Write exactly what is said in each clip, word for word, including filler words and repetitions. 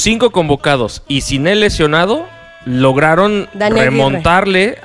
cinco convocados y sin él lesionado, lograron Daniel remontarle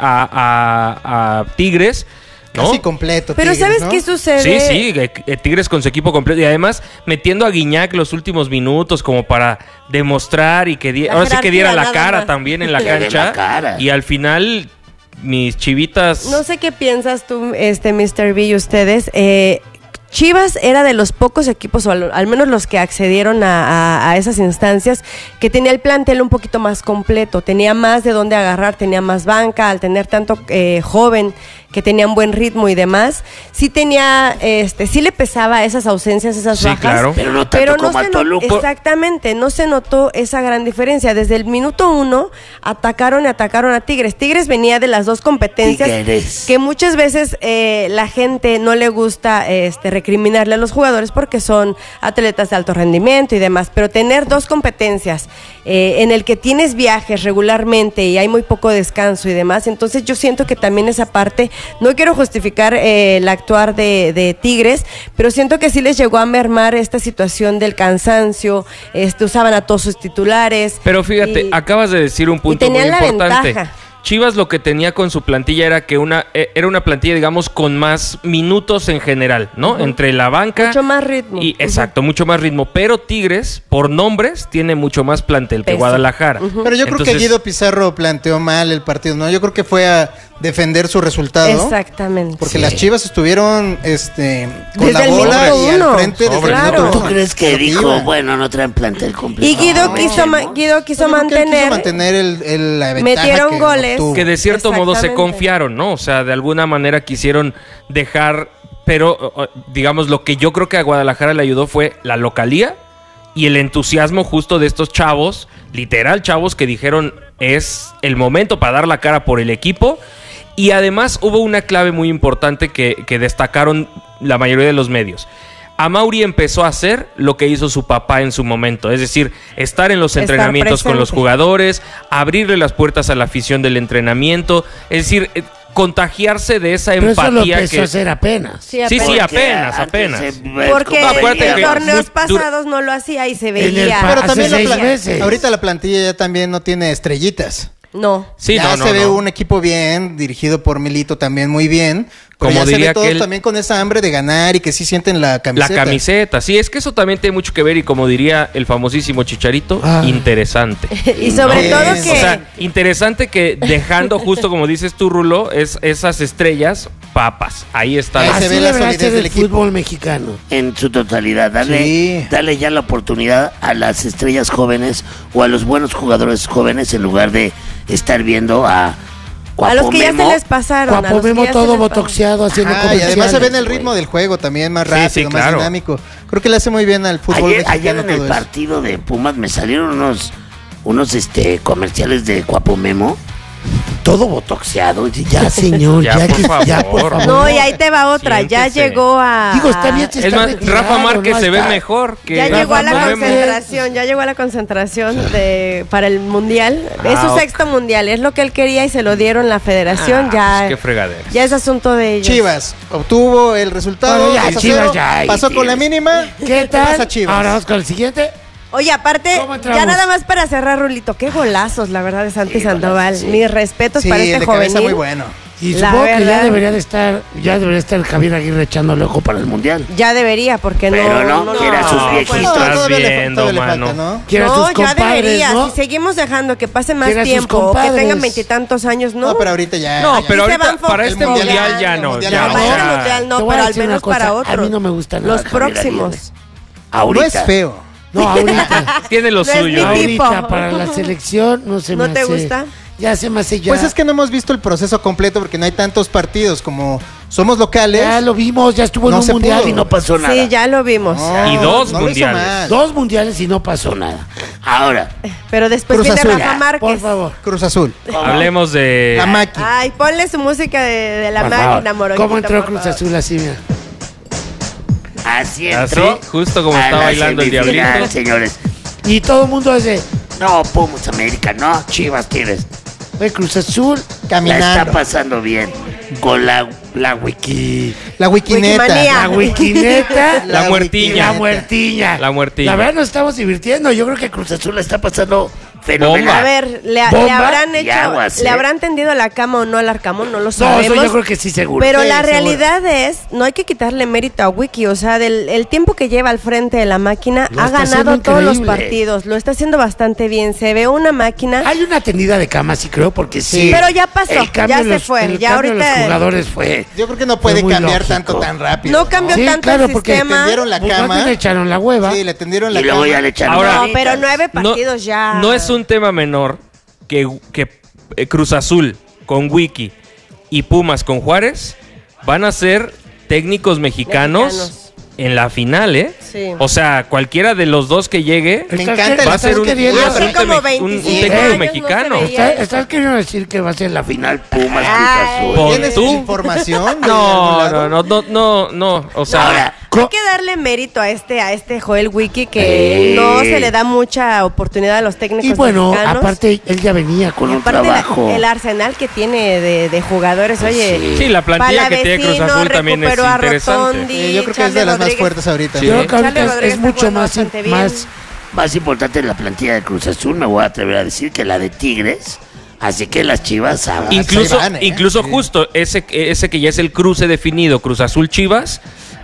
a, a, a Tigres, ¿no? Casi completo. Pero Tigres, ¿sabes ¿no? qué sucede? Sí, sí, eh, eh, Tigres con su equipo completo y además metiendo a Guiñac los últimos minutos como para demostrar y que di- La ahora sí que diera la jerarquía, cara nada más. también en la Que dé cancha la cara. y al final mis chivitas No sé qué piensas tú, este mister B y ustedes. Eh, Chivas era de los pocos equipos, o al, al menos los que accedieron a, a, a esas instancias, que tenía el plantel un poquito más completo, tenía más de dónde agarrar, tenía más banca, al tener tanto eh, joven que tenían buen ritmo y demás, sí tenía, este, sí le pesaba esas ausencias, esas Sí, bajas. claro. Pero no tanto Pero no como se a no- Toluca. exactamente, no se notó esa gran diferencia. Desde el minuto uno atacaron y atacaron a Tigres. Tigres venía de las dos competencias Tigres. que muchas veces eh, la gente no le gusta este, recriminarle a los jugadores porque son atletas de alto rendimiento y demás, pero tener dos competencias eh, en el que tienes viajes regularmente y hay muy poco descanso y demás, entonces yo siento que también esa parte, no quiero justificar eh, el actuar de, de Tigres, pero siento que sí les llegó a mermar esta situación del cansancio, este, usaban a todos sus titulares. Pero fíjate, y- acabas de decir un punto muy tenían la importante. ventaja. Chivas lo que tenía con su plantilla era que una eh, era una plantilla, digamos, con más minutos en general, ¿no? Ujú. Entre la banca Mucho más ritmo. y Ujú. exacto, mucho más ritmo. Pero Tigres, por nombres, tiene mucho más plantel que Peso. Guadalajara. Ujú. Pero yo creo Entonces, que Guido Pizarro planteó mal el partido, ¿no? Yo creo que fue a defender su resultado. Exactamente. Porque Sí. las Chivas estuvieron este, con Desde la el bola minuto y uno. al frente desde Sobre, el claro. minuto ¿Tú uno. crees que Lo dijo, iba. bueno, no traen plantel completo? Y Guido No, quiso, ma- no. Guido quiso Yo creo que él quiso mantener, mantener el, el- la ventaja metieron que goles. obtuvo. que de cierto modo se Exactamente. confiaron, ¿no? O sea, de alguna manera quisieron dejar, pero o- o, digamos, lo que yo creo que a Guadalajara le ayudó fue la localía y el entusiasmo justo de estos chavos, literal chavos que dijeron es el momento para dar la cara por el equipo. Y además hubo una clave muy importante que, que destacaron la mayoría de los medios. Amaury empezó a hacer lo que hizo su papá en su momento, es decir, estar en los Estar entrenamientos con los presente. jugadores, abrirle las puertas a la afición del entrenamiento, es decir, eh, contagiarse de esa Pero eso lo empatía empezó que... a hacer apenas. Sí, Sí, sí, apenas. apenas, Porque apenas. antes se- Porque No, acuérdate en que- torneos muy dura- pasados no lo hacía y se En el veía. pa- Pero hace también la seis pla- meses. ahorita la plantilla ya también no tiene estrellitas. No. Sí, ya no, no, se ve no. un equipo bien, dirigido por Milito también muy bien. Pero Como ya se diría ve todos aquel- también con esa hambre de ganar y que sí sienten la La camiseta. camiseta, sí, es que eso también tiene mucho que ver y como diría el famosísimo Chicharito, Ah. interesante. Y sobre No. todo Sí. que O sea, interesante que dejando justo como dices tú, Rulo, es esas estrellas, papas. Ahí está. Ahí la- se Así ve la deberá solidez ser del el equipo. fútbol mexicano. En su totalidad, dale, Sí. dale ya la oportunidad a las estrellas jóvenes o a los buenos jugadores jóvenes en lugar de estar viendo a a los que ya se Memo. les pasaron. a los Guapo que Memo ya se todo les pasaron. botoxeado haciendo Ajá, y además se comerciales. ve en el ritmo del juego también más Sí, rápido, sí, más claro. dinámico. Creo que le hace muy bien al fútbol Ayer, ayer mexicano en el todo eso. partido de Pumas me salieron unos unos este comerciales de Guapo Memo, todo botoxeado. Y Ya, señor, Ya, ya, por que- favor. ya, por favor. No, y ahí te va otra. Ya Siéntese. llegó a. Digo, está bien, se Es está más, retirado, Rafa Márquez no se ve está- mejor que Ya llegó a la Rafa Memo. concentración, ya llegó a la concentración de para el mundial. Es Ah, su ok. sexto mundial, es lo que él quería y se lo dieron la federación. Ah, ya, pues qué fregadera. ya es asunto de ellos. Chivas obtuvo el resultado. Bueno, ya, dos a Chivas cero, ya, ahí pasó con la tienes. mínima. ¿Qué tal? pasa, Chivas? Ahora vamos con el siguiente. Oye, aparte, ¿Cómo entramos? ya nada más para cerrar, Rulito, qué golazos, la verdad, de Santi Sí, Sandoval. golazos, sí. Mis respetos Sí, para el este de cabeza jovenil. muy bueno. Y La supongo que ya verdad. debería de estar, ya debería estar Javier Aguirre echándole ojo para el mundial. Ya debería, porque no. Pero no, que era sus pues, viejitos. No, estás todavía le, fa- viendo, todavía le falta, mano. ¿no? Quiere a No, sus ya compadres, debería. ¿no? Si seguimos dejando que pase más Quiere a sus tiempo, o que compadres. tengan veintitantos años, ¿no? No, pero ahorita ya. No, ya. pero Sí se ahorita van para este el mundial, mundial, ya el no. mundial ya, ya Para o este sea, mundial no, Te voy a pero al decir una menos cosa, para otros. A mí no me gusta nada. Los Javier próximos. Aguirre. Ahorita. No es feo. No, ahorita. Tiene lo No es suyo. mi tipo. ahorita para la selección no se ¿No me te hace- gusta? Ya se me hace ya. Pues es que no hemos visto el proceso completo porque no hay tantos partidos como somos locales. ya lo vimos, ya estuvo No en un se mundial pudo. y no pasó nada. Sí, ya lo vimos. No, Y dos no lo hizo mundiales. mal. Dos mundiales y no pasó nada. Ahora, Pero después Cruz viene Azul. Rafa Márquez. Por favor. Cruz Azul. Hablemos de... La Maki. Ay, ponle su música de, de la Por máquina, favor. Moroquito. ¿Cómo entró por Cruz favor. Azul así, mira? así Así, entró. justo como a está la bailando el semifinal, diablito. señores. Y todo el mundo dice, No, Pumas América, no, Chivas tienes. "Güey, Cruz Azul". La está Caminando. pasando bien. Con la La wiki. La wikineta. Wikimanía. La wikineta. La muertiña. La muertiña. La muertiña. La verdad nos estamos divirtiendo. Yo creo que Cruz Azul la está pasando fenomenal. A ver, le, le Bomba habrán y hecho, aguas, le ¿eh? habrán tendido la cama o no al Arcamón, no lo No, sabemos. eso yo creo que sí, seguro. Pero Sí, la seguro. realidad es, no hay que quitarle mérito a Wiki, o sea, del el tiempo que lleva al frente de la máquina, Lo ha está haciendo ganado todos los increíble. partidos, lo está haciendo bastante bien, se ve una máquina, Hay una tendida de cama, sí creo, porque sí. pero ya pasó, el cambio ya de se los- fue, el ya cambio de ahorita los jugadores fue. Yo creo que no puede Fue muy cambiar lógico. tanto tan rápido. no cambió Sí, tanto claro, el porque sistema. tendieron la Pues cama. antes le echaron la hueva. Sí, le tendieron la Y luego cama. ya le echaron Ahora- No, ganitas. pero nueve No- partidos ya. No es un tema menor que, que eh, Cruz Azul con Wiki y Pumas con Juárez van a ser técnicos mexicanos, Mexicanos. en la final, ¿eh? Sí. O sea, cualquiera de los dos que llegue Me Estás encanta que- el- va a ser un, queriendo- un Hace asunto como me- un- un veinticinco técnico años no mexicano. se veía. ¿Estás, estás queriendo decir que va a ser la final? Pumas, Cruz Ay. Azul. Por- ¿Tienes ¿Tú? información? de algún No, lado? no, no, no, no, no, o sea, Ahora, Hay que darle mérito a este, a este Joel Wiki que Eh. no se le da mucha oportunidad a los técnicos Y bueno, mexicanos. aparte, él ya venía con con Y un aparte la- trabajo. el arsenal que tiene de, de jugadores, oye. sí, la plantilla que tiene Cruz Palavecino Azul también es recuperó a interesante. Rotondi, Eh, yo creo que es Charlie de las más Rodríguez. fuertes ahorita. Sí. Yo ¿no? creo que ahorita Charlie es, Rodríguez es está mucho jugando más, bastante bien. más. Más importante en la plantilla de Cruz Azul, me voy a atrever a decir que la de Tigres. Así que las Chivas aguas. incluso, ahí van, ¿eh? incluso Sí. justo ese, ese que ya es el cruce definido, Cruz Azul Chivas.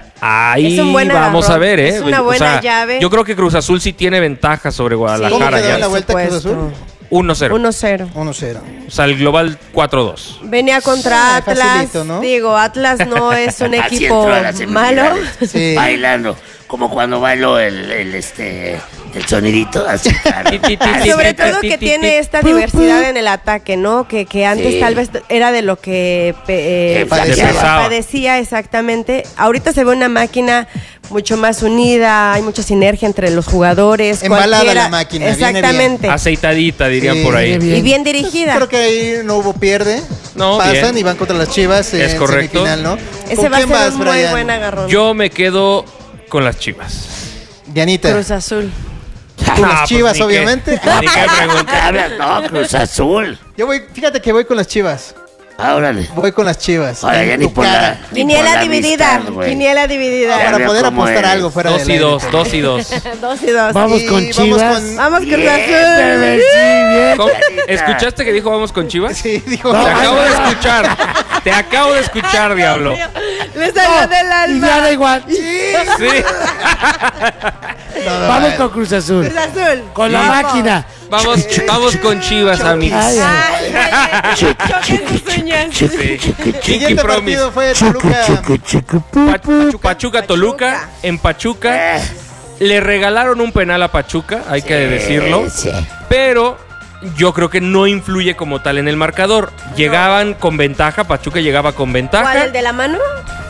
Ahí Es un buen vamos agarrón, a ver, ¿eh? es una O buena sea, llave. Yo creo que Cruz Azul sí tiene ventaja sobre ¿Cómo Guadalajara. quedó ya. la vuelta Cruz supuesto. Azul? uno cero. uno cero. uno cero. O sea, el global cuatro dos. Venía contra Ah, Atlas. facilito, ¿no? Digo, Atlas no es un Así equipo entró a las malo. semifinales, Sí. bailando. Como cuando bailó el, el, este, el sonidito, así, claro. Ti, ti, ti, Así, Sobre ti, todo ti, que ti, tiene ti. esta diversidad en el ataque, ¿no? Que, que antes Sí. tal vez era de lo que pe- eh, Que padecía. padecía exactamente. Ahorita se ve una máquina mucho más unida, hay mucha sinergia entre los jugadores. Embalada cualquiera- la máquina, viene bien. Exactamente. Aceitadita, dirían Sí, por ahí. viene bien. Y bien dirigida. Creo que ahí no hubo pierde. No, Pasan bien. y van contra las Chivas Es en correcto. semifinal, ¿no? Ese ¿Con va a quién ser vas, un muy Brian? buen agarrón. Yo me quedo con las Chivas. Dianita. Cruz Azul. Con las Ah, pues Chivas, ni qué- obviamente. ni qué pregunta. Habla, no, Cruz Azul. Yo voy, fíjate que voy con las Chivas. Ah, órale. Voy con las Chivas. Ahora ya En ni tu por la. cara. ni por Quiniela la dividida. amistad, güey. Quiniela dividida. Ya Para veo poder cómo apostar eres. algo fuera Dos del y aire. dos, dos y dos. Dos y dos. Vamos Y con vamos Chivas. con- Vamos Cruz Bien, Azul. Bebé, sí, bien. ¿Cómo? ¿Escuchaste que dijo vamos con Chivas? Sí, dijo. Te acabo de escuchar. Te acabo de escuchar, diablo. Le salió del Y alma. ya da igual. Sí. No, no, Vamos no. con Cruz Azul. Cruz Azul. Con la Vamos. máquina. Vamos, vamos con Chivas, amigos. Ay, ay. Ay, ay, ay. Choquen sus uñas. Sí. El Pinky siguiente Promise. partido fue Toluca. Pa- Pachuca Toluca. En Pachuca le regalaron un penal a Pachuca, hay que decirlo. Sí. Pero yo creo que no influye como tal en el marcador. Llegaban con ventaja, Pachuca llegaba con ventaja. ¿Cuál, el de la mano?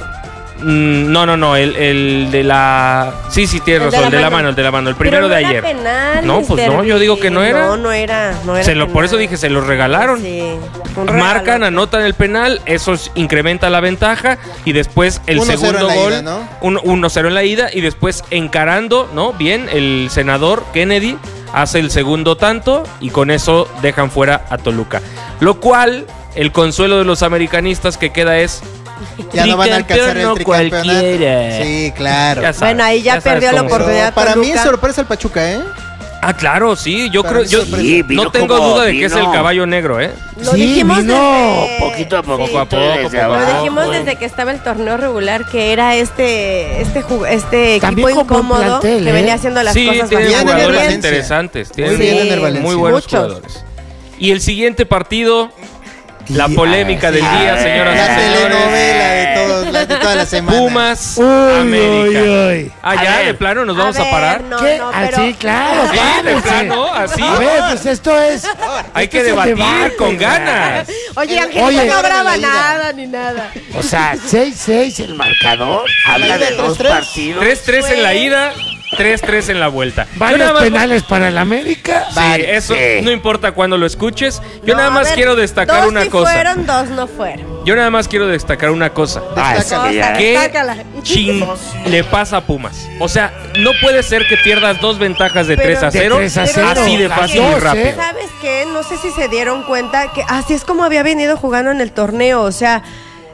Mm, no, no, no, el, el de la... Sí, sí, tienes El de razón, la el de la mano. mano, el de la mano, el primero Pero no de era ayer. penal, No, pues mister no, yo digo que no Lee. era. No, no era. No era Se lo, por penal. eso dije, se los regalaron. Sí. un Marcan, regalo. anotan el penal, eso es- incrementa la ventaja y después el uno cero segundo en la gol, ida, ¿no? un- uno cero en la ida y después encarando, ¿no? Bien, el senador Kennedy hace el segundo tanto y con eso dejan fuera a Toluca. Lo cual, el consuelo de los americanistas que queda es... Ya no van a alcanzar el Tricampeón no tricampeonato. cualquiera. Sí, claro. Ya sabes, Bueno, ahí ya sabes perdió la cómo son. oportunidad. Para mí Toluca. es sorpresa el Pachuca, ¿eh? Ah, claro, sí, yo Para creo... mí Yo sorpresa. Sí, vino no tengo como duda de que es el vino. caballo negro, ¿eh? Lo Sí, dijimos vino desde... Poquito a poco, Poco a poco, desde poco a abajo, Lo poco. dijimos güey. desde que estaba el torneo regular que era este este ju- este También equipo con buen incómodo plantel, que ¿eh? venía haciendo las Sí, cosas tiene Bien en el jugadores Valencia. interesantes. Tiene Muy bien Sí, en el Valencia. muy buenos muchos. jugadores. Y el siguiente partido, la Y- polémica del sí. día, señoras La y señores. telenovela de, todos, la- de toda la semana. Pumas, Uy, América. uy, uy. Ah, A ya, ver. de plano, nos vamos a, ver, parar. No, ¿Qué? no, Ah, pero sí, claro. Sí, de párense. plano, así. A ver, pues esto es. Hay esto que es el debatir debate, con güey. ganas. Oye, El- Angélica Oye. no graba La ida. nada ni nada. O sea, seis seis el marcador. Habla de tres, dos tres. partidos. tres tres en la ida, tres tres en la vuelta. Yo Varios nada más- penales para el América. Sí, eso Sí. no importa cuándo lo escuches. Yo No, nada a más ver, quiero destacar dos una sí cosa. fueron, dos no fueron. Yo nada más quiero destacar una cosa. Ah, es Destaca. que ya- ¿Qué Sácala. ching le pasa a Pumas? O sea, no puede ser que pierdas dos ventajas de Pero- tres a De cero tres a Pero- cero. así de Las fácil dos, y ¿eh? rápido. ¿Sabes qué? No sé si se dieron cuenta que así es como había venido jugando en el torneo. O sea,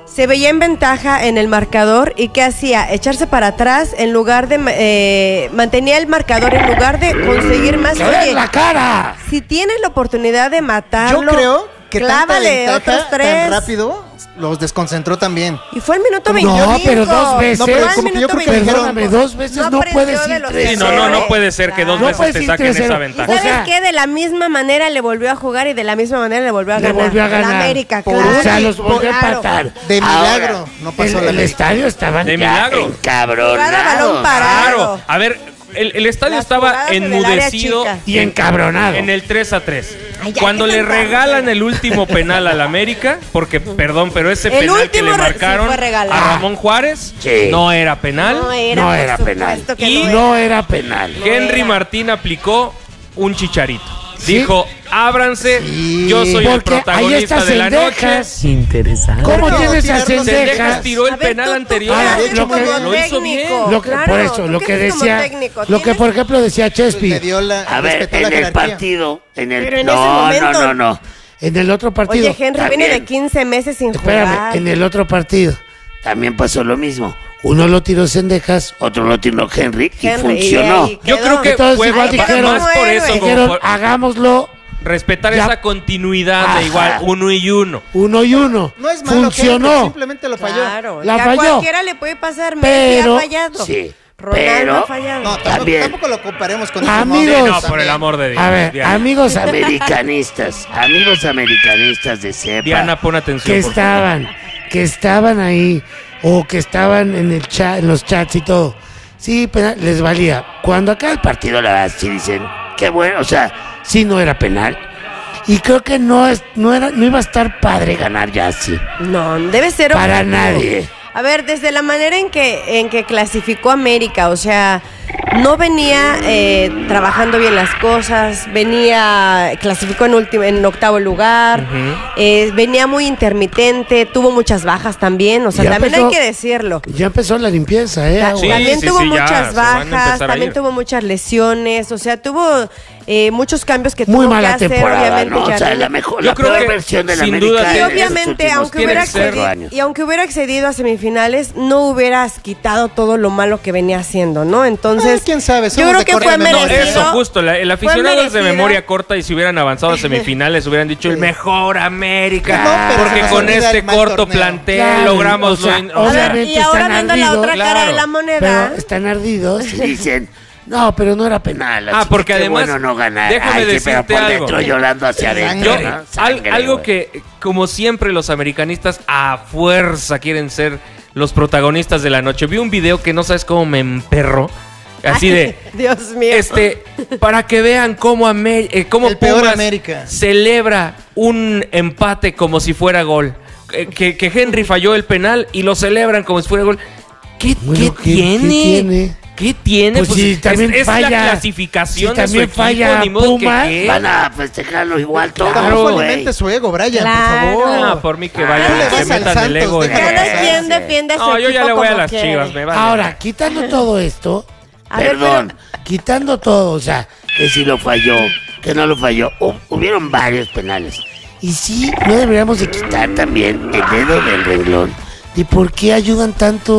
se veía en ventaja en el marcador y ¿qué hacía? Echarse para atrás en lugar de... Eh, mantenía el marcador en lugar de conseguir más. ¡Que den la cara! Si tienes la oportunidad de matarlo, Yo creo que tanta clávale ventaja otros tres. tan rápido los desconcentró también. Y fue el minuto veinticinco. No, pero dos veces. No, pero Fue el como que yo minuto creo que veinticinco. Perdóname, dos veces no, aprendió puedes de ir los tres. Sí, no, no, no puede ser que dos No veces puedes te ir saquen tres cero. esa ¿Y ventaja. O sabes sea, qué? De la misma manera le volvió a jugar y de la misma manera le volvió a Le ganar. volvió a ganar. La América, Por- claro. O sea, los volvió a Claro. empatar. De Ahora, milagro, no pasó el, la el ley. estadio estaba De ya milagro. Jugada balón encabronado. parado. Claro. A ver, el, el estadio Las estaba jugadas en el área enmudecido chica. Y encabronado. en el tres a tres. Ay, ya, Cuando ¿qué le tanta- regalan el último penal al América, porque, perdón, pero ese El penal que último le re- marcaron sí fue regalado. a Ramón Juárez Sí. no era penal. No era, No por era penal. supuesto que Y no No era. era penal. No Henry era. Martín aplicó un chicharito. ¿Sí? Dijo, ábranse, Sí. yo soy el Porque ahí protagonista está de la noche. Cendejas. Interesante. ¿Cómo No, tienes a tirarnos Cendejas Cendejas? tiró el A ver, penal tú- tú anterior. qué Ah, haces lo como que- lo hizo bien. técnico? Lo que, Claro, por eso, ¿tú lo qué que haces como decía, técnico? lo que Tienes- por ejemplo decía Pues Chespi, le dio la, A ver, respetó en la el jerarquía. partido, en el... Pero en no, ese momento- no, no, no. en el otro partido, Oye, Henry también. viene de quince meses sin jugar. espérame, en el otro partido, También pasó lo mismo. uno lo tiró Cendejas, Otro lo tiró Henry y Henry, funcionó. y ahí Yo quedó. creo que Entonces, fue igual ma- dijeron- más por eso, como dijeron, por hagámoslo respetar Ya. esa continuidad Ajá. de igual uno y uno. uno y uno. No es malo, Henry, Funcionó. simplemente lo falló. Claro, La y a falló. cualquiera le puede pasar. Messi Pero- ha fallado. Sí, Ronaldo pero- ha fallado. No, tampoco, También. tampoco lo comparemos con Amigos. Sí, no, por el amor de Dios. A ver, Diana. amigos Americanistas, amigos americanistas de cepa. Diana, pon atención. que por favor. estaban, que estaban ahí o que estaban en el chat, en los chats y todo. Sí, penal, les valía. Cuando acá el partido Partido, la verdad, sí dicen, qué bueno, o sea, sí no era penal. Y creo que no es, no era, no iba a estar padre ganar ya así. No, debe ser Para objetivo. nadie. A ver, desde la manera en que en que clasificó América, o sea, no venía eh, trabajando bien las cosas, venía, clasificó en último, en octavo lugar, Ujú. eh, venía muy intermitente, tuvo muchas bajas también, o sea, Ya también empezó- hay que decirlo. Ya empezó la limpieza, ¿eh? Ta- Agua. Sí, también sí, tuvo sí, ya, muchas se van a bajas, empezar a también ir. tuvo muchas lesiones, o sea, tuvo eh, muchos cambios que Muy tuvo mala que hacer, temporada, obviamente. ¿no? O sea, Jardín. la mejor, Yo la creo peor que, versión de la sin América. duda, Y tiene- en estos obviamente, últimos aunque tiene hubiera, que ser accedido, años. y aunque hubiera accedido a semifinales, no hubieras quitado todo lo malo que venía haciendo, ¿no? Entonces, Ah, quién sabe, yo somos creo de que corta fue memoria. No, merecido. eso justo. la- el Fue aficionado es de merecido. memoria corta y si hubieran avanzado a semifinales hubieran dicho el mejor América. No, pero porque se nos con olvida este el mal corto torneo. plantel Claro, logramos o sea, lo in- A ver, obviamente y ahora están viendo la ardidos, otra cara claro, de la moneda. Pero están ardidos. Y dicen, No, pero no era penal. Ah, así porque qué además, bueno no ganar. déjame Ay, sí, decirte pero por algo. dentro llorando hacia adentro. Yo, ¿no? al- Sangre, algo güey. que, como siempre, los americanistas a fuerza quieren ser los protagonistas de la noche. Vi un video que no sabes cómo me emperró. Así de, Dios mío. este, para que vean cómo, Amer- eh, cómo El peor Pumas América. celebra un empate como si fuera gol. Eh, que, que Henry falló el penal y lo celebran como si fuera gol. ¿Qué, Bueno, qué ¿qué- tiene? qué tiene? ¿Qué tiene? Pues si también es, es falla- la clasificación si de su también equipo, falla ni modo que Pumas, qué. Van a festejarlo igual todo, Tampoco güey. alimente su ego, Brian, Claro. por favor. Ah, por mí que Ah, vayan, no le se vas al metan el Santos, ego. en- déjalo Cada pasar. quien defiende a su No, yo ya equipo le voy a como las quiere. Chivas, me vale. Ahora, quitando todo esto, A ver, Perdón, quitando todo, o sea, que si lo falló, que no lo falló. Hu- hubieron varios penales. y sí, no deberíamos de quitar. Quitar también el dedo del renglón. ¿Y por qué ayudan tanto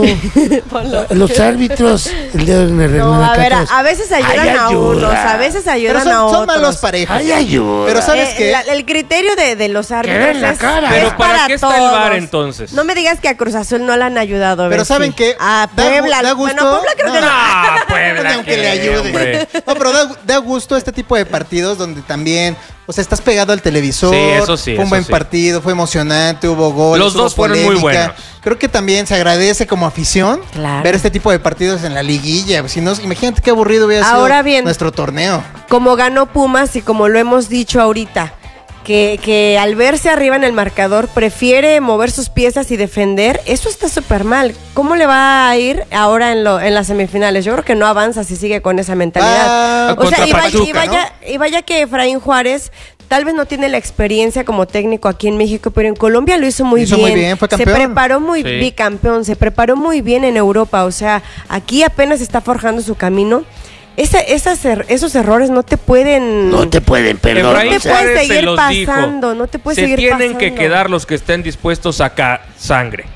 los árbitros? El dedo en el No, renglón a acá ver, a, todos. a veces ayudan Hay a ayuda. unos, a veces Pero ayudan son, a son otros. malos parejos. Hay ayuda. Pero ¿sabes Eh, qué? la- el criterio de, de los árbitros den la es, cara. es Pero ¿para qué está el todos. V A R entonces? No me digas que a Cruz Azul no le han ayudado. Pero Bessie. ¿saben qué? A Da gu- Puebla. da gusto- Bueno, a Puebla creo que no. Ah, Puebla, Aunque ¿qué, le ayude. hombre? No, pero da, da gusto este tipo de partidos donde también, o sea, estás pegado al televisor. Sí, eso sí, Fue un eso buen sí. partido, fue emocionante, hubo goles. Los dos hubo fueron muy polémica. buenos. Creo que también se agradece como afición Claro. ver este tipo de partidos en la liguilla. Si no, imagínate qué aburrido hubiera Ahora sido bien. nuestro torneo. Como ganó Pumas y como lo hemos dicho ahorita, que, que al verse arriba en el marcador prefiere mover sus piezas y defender, eso está súper mal. ¿Cómo le va a ir ahora en, lo, en las semifinales? Yo creo que no avanza si sigue con esa mentalidad. Ah, o sea, contra y vaya, Pachuca, y, vaya, y vaya que Efraín Juárez tal vez no tiene la experiencia como técnico aquí en México, pero en Colombia lo hizo muy Hizo bien. muy bien, fue Se campeón. preparó muy Sí. bicampeón, se preparó muy bien en Europa. O sea, aquí apenas está forjando su camino. Ese, esas er- esos errores no te pueden... No te pueden perdonar. Efraín No te puede Juárez se seguir los pasando, dijo. no te puede Se seguir tienen pasando. que quedar los que estén dispuestos a ca sangre.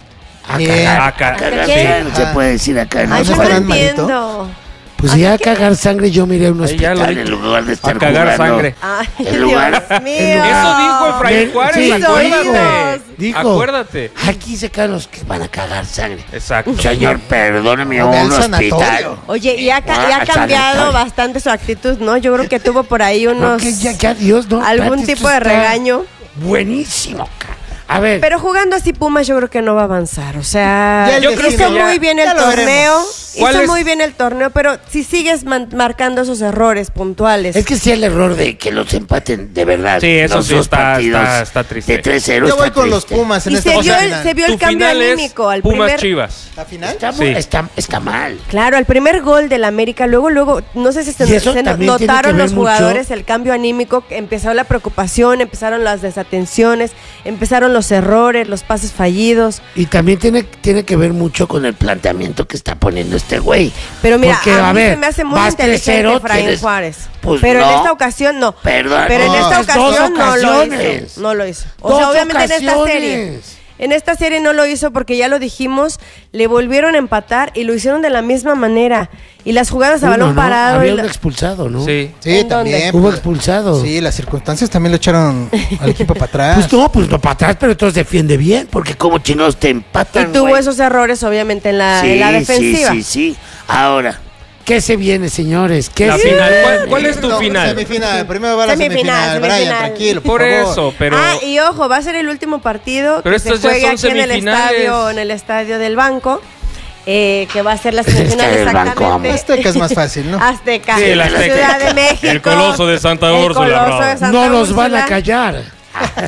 A Bien. cagar. A ca- Cagar, ¿Qué? sí, no se puede decir acá. Ay, No yo se no estarán puede. entiendo. Pues si ya cagar sangre, yo miré a un Ahí ya hospital. lo En dijo. lugar de estar A cagar jugando. sangre. Ay, En lugar- Dios mío. en lugar- Eso dijo Efraín Ven, Juárez, sí, acuérdate. oídos. Dijo, Acuérdate. aquí se caen los que van a cagar sangre. Exacto. Señor, perdóname, a Ve al un hospital. sanatorio. Oye, y ha, ca- y ha Ah, cambiado sanatorio. bastante su actitud, ¿no? Yo creo que tuvo por ahí No, unos... que ya, ya, Dios, no. algún espérate, tipo esto de está regaño. Buenísimo, ca- A ver, Pero jugando así Pumas yo creo que no va a avanzar. O sea, Ya el Yo creo hizo que ya- muy bien ya el lo torneo. veremos. Hizo ¿Cuál es? muy bien el torneo, pero si sigues man- marcando esos errores puntuales. es que sí el error de... De que los empaten de verdad. Sí, eso los sí dos está- partidos está- está triste. De tres cero. Yo voy está con los triste. Pumas en y esta se fase vio, el, final. se vio Tu el cambio final es anímico al Pumas primer... Chivas. ¿La final? Está, Sí. está, está mal. Claro, el primer gol del América, luego, luego, no sé si se, Y eso se también tiene que notaron ver los mucho. jugadores, el cambio anímico, que empezó la preocupación, empezaron las desatenciones, empezaron los errores, los pases fallidos. Y también tiene, tiene que ver mucho con Con el planteamiento que está poniendo este güey. Pero mira, Porque, a, a mí ver, se me hace muy vas tres inteligente cero, Efraín tienes- Juárez. pues pero en no. esta ocasión no. Perdón. Pero en No, esta es dos ocasión no lo ocasiones. hizo. No lo hizo. O Dos sea, obviamente en esta serie. ocasiones. En esta serie no lo hizo porque ya lo dijimos, le volvieron a empatar y lo hicieron de la misma manera. Y las jugadas a Uno, balón ¿no? parado. Había y un la- expulsado, ¿no? Sí. Sí, ¿En dónde? también. Hubo pues, expulsado. Sí, las circunstancias también lo echaron al equipo para atrás. Pues no, pues no para atrás, pero entonces defiende bien. Porque como chingados te y empatan, tuvo güey. esos errores, obviamente, en la, Sí, en la defensiva. sí, sí, sí. Ahora, ¿Qué se viene, señores? ¿Qué La se final. viene? ¿Cuál, cuál es tu No, final? Semifinal. Primero va la Semifinal, semifinal. Brian, semifinal. tranquilo, por, Por favor. eso, pero. Ah, y ojo, va a ser el último partido Pero que se estos ya juegue son aquí en el semifinales. estadio, en el estadio del Banco, eh, que va a ser la Estadio semifinal del Banco, exactamente. amo. Azteca es más fácil, ¿no? Azteca, Sí, el Azteca. Ciudad de México. El Coloso de Santa el Úrsula, Coloso bravo. de Santa No nos van a Úrsula. callar.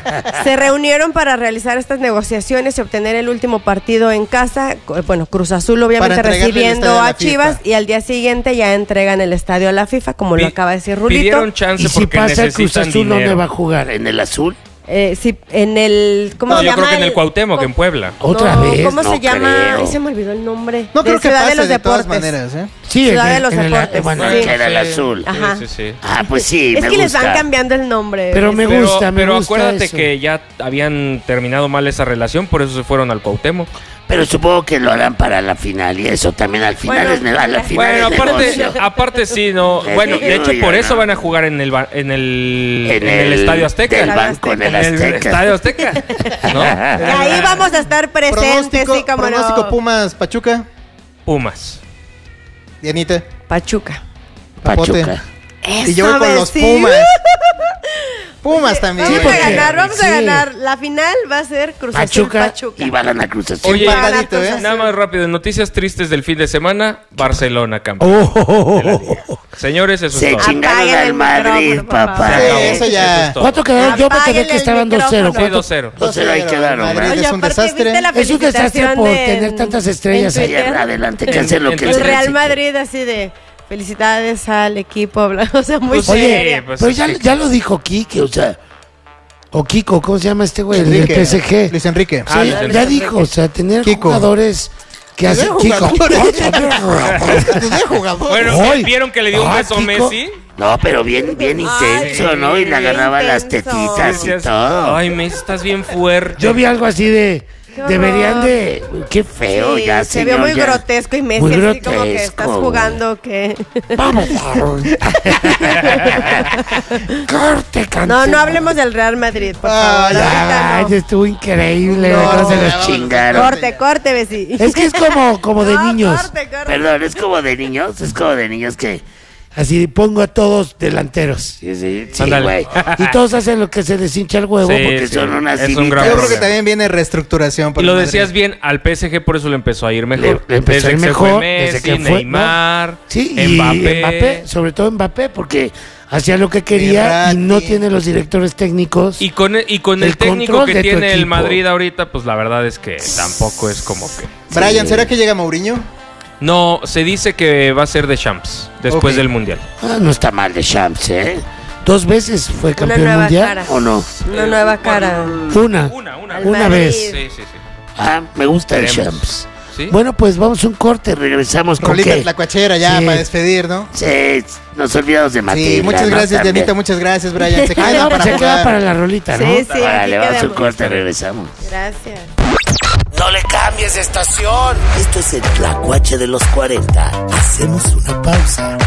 Se reunieron para realizar estas negociaciones y obtener el último partido en casa. Co- Bueno, Cruz Azul obviamente Para entregarle el recibiendo estadio a la a Chivas FIFA. y al día siguiente ya entregan el estadio a la FIFA, como Pi- lo acaba de decir Rulito. Pidieron chance Y si porque pasa el Cruz necesitan Azul, ¿dónde dinero. va a jugar? en el azul. Eh, sí, en el... ¿Cómo No, se yo llama? creo que en el El- Cuauhtémoc, ¿cómo- en Puebla. ¿Otra No, vez? ¿Cómo No se llama? creo. Ay, se me olvidó el nombre. No De creo que Ciudad pase de los de todas Deportes. maneras, ¿eh? Sí, Ciudad en de el- los en el- Deportes. bueno, Sí. que era el azul. Ajá. Sí, sí, sí. Ah, pues sí, Es me que les gusta. van cambiando el nombre. Pero me Pero, gusta, me pero gusta acuérdate eso. que ya habían terminado mal esa relación, por eso se fueron al Cuauhtémoc. Pero supongo que lo harán para la final y eso también al final Bueno, es ne- a la final Bueno, es aparte, negocio. aparte sí, no. Eh, Bueno, de hecho, yo por ya eso no. van a jugar en el ba- en el, En en el el- Estadio Azteca. del En banco, en el el Azteca. Estadio Azteca. ¿No? Y ahí vamos a estar presentes, Pronóstico, sí, como pronóstico no. Pumas, Pachuca. Pumas. Dianita. Pachuca. Papote. Pachuca. Y yo voy con los sí. Pumas. Pumas también. Vamos porque- a ganar, vamos a sí. ganar. La final va a ser Cruz Pachuca. Azul Pachuca. Y va a ganar Cruz Azul. Oye, Va a ganar empatadito, Cruz ¿eh? Azul. Nada más rápido, noticias tristes del fin de semana. Barcelona, campeón. Oh, oh, oh, oh, oh. Señores, eso Se es todo. chingaron Apaguen al el Madrid, micrófono, por papá. Se Sí, acabó. eso ya. es todo. ¿Cuánto quedaron? Yo me quedé Apáguenle que el estaban dos cero. micrófono. Sí, ¿Cuánto? dos cero. dos cero hay que dar, Madrid hombre. es Oye, un aparte, desastre. ¿viste la Es un desastre felicitación por de- tener tantas estrellas en ahí. Twitter? Adelante, que hacen lo En- que en El les Real necesiten. Madrid así de felicidades al equipo, bla, o sea, muy Pues sí, seria. pues Pero es ya, que- ya lo dijo Kike, o sea. O Kiko, ¿cómo se llama este güey? El del Enrique. P S G. Luis Enrique. O sea, Ah, ya, Luis ya Enrique. dijo, o sea, tener Kiko. jugadores que hacen Tener Kiko. jugadores. jugador. Bueno, Ay. ¿vieron que le dio un Ah, beso a Kiko. Messi? No, pero bien, bien Ay, intenso, ¿no? Y le agarraba las intenso. tetitas y Decías, todo. Ay, Messi, estás bien fuerte. Yo vi algo así de. Qué Deberían horror. de. Qué feo, Sí, ya, se vio señor, muy ya. grotesco y Messi Muy así como que grotesco, estás güey. jugando que... Vamos, corte, canción. No, no hablemos del Real Madrid, por Ah, favor. Ya, ahorita no. estuvo increíble. No, cómo se ya los vamos. chingaron. Corte, corte, Bessi. Es que es como, como de No, niños. corte, corte. Perdón, es como de niños, es como de niños que... Así pongo a todos delanteros. Sí, sí, sí, Ándale. güey. Y todos hacen lo que se les hincha el huevo. Sí, porque son unas es un cimitas. gran Yo creo que problema. también viene reestructuración. Y por lo el decías Madrid. bien, al P S G por eso le empezó a ir mejor. Le- le empezó a ir Desde que se mejor, fue desde Messi, que fue- Neymar, Sí, y Mbappé. Mbappé. sobre todo Mbappé, porque hacía lo que quería Verratti. y no tiene los directores técnicos. Y con, y con el, El técnico control que de tu tiene el equipo. Madrid ahorita, pues la verdad es que tampoco es como que... Brian, ¿será que llega Mourinho? No, se dice que va a ser de Champs después Ok. del Mundial. Ah, no está mal de Champs, ¿eh? Dos veces fue Una campeón nueva mundial. cara. ¿O no? Una nueva cara. Una. Una, una. Al Una Madrid. vez. Sí, sí, sí. Ah, me gusta el Veremos. Champs. ¿Sí? Bueno, pues vamos a un corte, regresamos con Rolita qué. tlacuachera ya Sí. para despedir, ¿no? Sí, nos olvidamos de Matilda. Sí, muchas ¿no? gracias, También. Dianita, muchas gracias, Brian. Se Ah, queda no, para se queda jugar. para la rolita, ¿no? Sí, sí. Vale, aquí vamos a un quedamos. corte, regresamos. Gracias. No le cambies de estación. Esto es el Tlacuache de los cuarenta. Hacemos una pausa.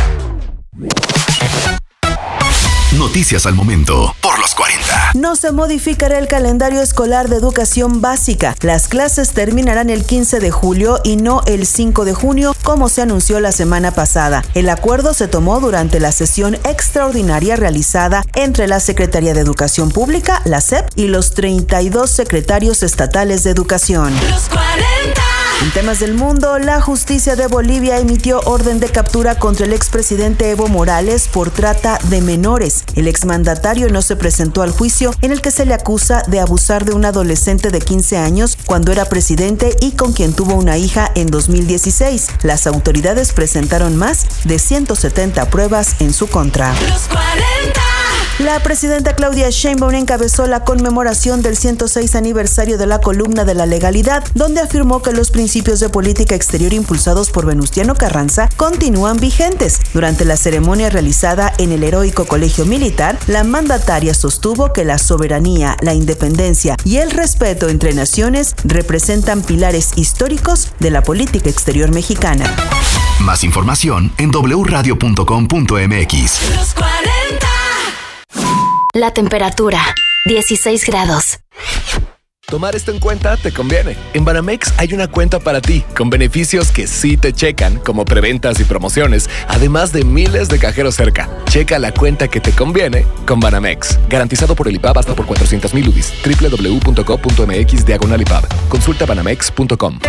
Noticias al momento por los cuarenta. No se modificará el calendario escolar de educación básica. Las clases terminarán el quince de julio y no el cinco de junio, como se anunció la semana pasada. El acuerdo se tomó durante la sesión extraordinaria realizada entre la Secretaría de Educación Pública, la S E P, y los treinta y dos secretarios estatales de educación. Los cuarenta. En temas del mundo, la justicia de Bolivia emitió orden de captura contra el expresidente Evo Morales por trata de menores. El exmandatario no se presentó al juicio en el que se le acusa de abusar de un adolescente de quince años cuando era presidente y con quien tuvo una hija en dos mil dieciséis. Las autoridades presentaron más de ciento setenta pruebas en su contra. Los cuarenta. La presidenta Claudia Sheinbaum encabezó la conmemoración del ciento seis aniversario de la columna de la legalidad, donde afirmó que los principios de política exterior impulsados por Venustiano Carranza continúan vigentes. Durante la ceremonia realizada en el Heroico Colegio Militar, la mandataria sostuvo que la soberanía, la independencia y el respeto entre naciones representan pilares históricos de la política exterior mexicana. Más información en doble u radio punto com punto m x. Los cuarenta. La temperatura, dieciséis grados. Tomar esto en cuenta te conviene. En Banamex hay una cuenta para ti, con beneficios que sí te checan, como preventas y promociones, además de miles de cajeros cerca. Checa la cuenta que te conviene con Banamex. Garantizado por el I P A B hasta por cuatrocientos mil U D I S. doble u doble u doble u punto co punto m x diagonal I P A B. Consulta banamex punto com.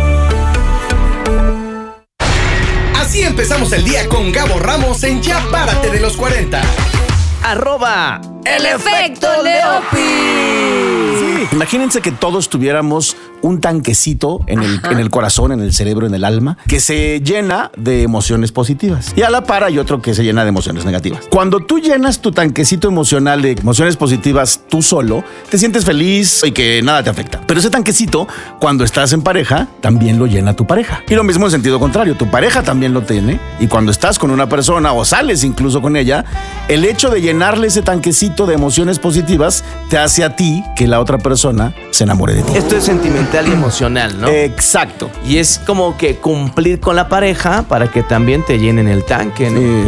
Así empezamos el día con Gabo Ramos en Ya Párate de los cuarenta. Arroba El efecto Leopi. Sí. Imagínense que todos tuviéramos un tanquecito en el, en el corazón, en el cerebro, en el alma, que se llena de emociones positivas. Y a la par hay otro que se llena de emociones negativas. Cuando tú llenas tu tanquecito emocional de emociones positivas tú solo, te sientes feliz y que nada te afecta. Pero ese tanquecito, cuando estás en pareja, también lo llena tu pareja. Y lo mismo en sentido contrario, tu pareja también lo tiene. Y cuando estás con una persona o sales incluso con ella, el hecho de llenarle ese tanquecito de emociones positivas te hace a ti que la otra persona se enamore de ti. Esto es sentimental y emocional, ¿no? Exacto. Y es como que cumplir con la pareja para que también te llenen el tanque, ¿no? Eh,